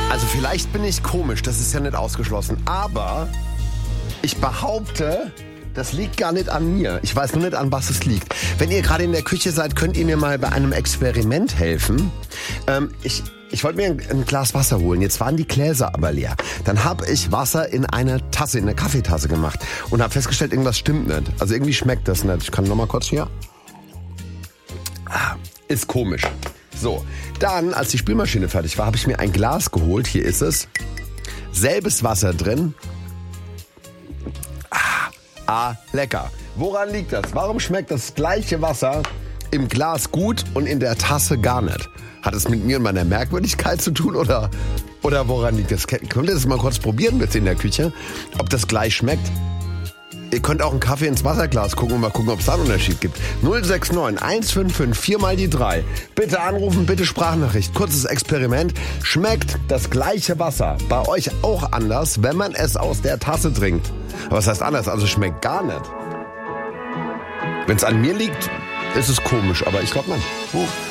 Also vielleicht bin ich komisch, das ist ja nicht ausgeschlossen. Aber ich behaupte, das liegt gar nicht an mir. Ich weiß nur nicht, an was es liegt. Wenn ihr gerade in der Küche seid, könnt ihr mir mal bei einem Experiment helfen. Ich wollte mir ein Glas Wasser holen. Jetzt waren die Gläser aber leer. Dann habe ich Wasser in eine Tasse, in eine Kaffeetasse gemacht und habe festgestellt, irgendwas stimmt nicht. Also irgendwie schmeckt das nicht. Ich kann noch mal kurz hier. Ist komisch. So, dann, als die Spülmaschine fertig war, habe ich mir ein Glas geholt. Hier ist es. Selbes Wasser drin. Lecker. Woran liegt das? Warum schmeckt das gleiche Wasser im Glas gut und in der Tasse gar nicht? Hat es mit mir und meiner Merkwürdigkeit zu tun oder woran liegt das? Könnt ihr das mal kurz probieren bitte in der Küche, ob das gleich schmeckt? Ihr könnt auch einen Kaffee ins Wasserglas gucken und mal gucken, ob es da einen Unterschied gibt. 069 155 4 mal die 3. Bitte anrufen, bitte Sprachnachricht. Kurzes Experiment. Schmeckt das gleiche Wasser bei euch auch anders, wenn man es aus der Tasse trinkt? Aber was heißt anders? Also schmeckt gar nicht. Wenn es an mir liegt, ist es komisch, aber ich glaube, nein.